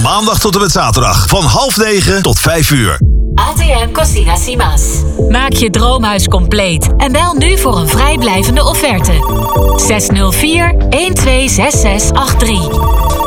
Maandag tot en met zaterdag van 8:30 tot 5:00. ATM Cocina Simas. Maak je droomhuis compleet en bel nu voor een vrijblijvende offerte. 604 126683.